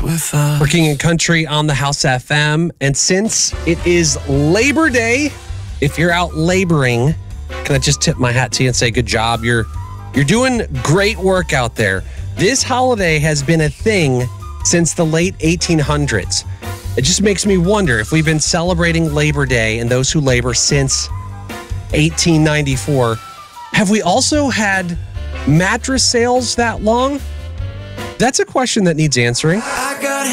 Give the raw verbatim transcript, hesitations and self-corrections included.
with us. We're King and Country on the House F M. And since it is Labor Day, if you're out laboring, can I just tip my hat to you and say good job? You're you're doing great work out there. This holiday has been a thing since the late eighteen hundreds. It just makes me wonder if we've been celebrating Labor Day and those who labor since eighteen ninety-four. Have we also had mattress sales that long? That's a question that needs answering. I got